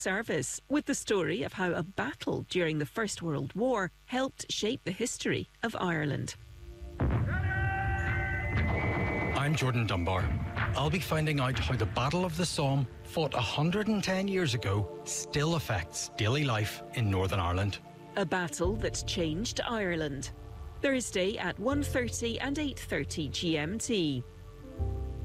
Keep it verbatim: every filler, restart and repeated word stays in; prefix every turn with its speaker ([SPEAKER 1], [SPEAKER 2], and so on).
[SPEAKER 1] Service with the story of how a battle during the First World War helped shape the history of Ireland.
[SPEAKER 2] I'm Jordan Dunbar. I'll be finding out how the Battle of the Somme, fought one hundred ten years ago, still affects daily life in Northern Ireland.
[SPEAKER 1] A battle that changed Ireland. Thursday at one thirty and eight thirty G M T.